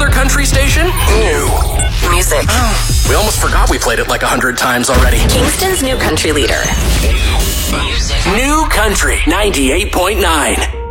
popular country station? New music. We almost forgot we played it like 100 times already. Kingston's new country leader. New Country 98.9.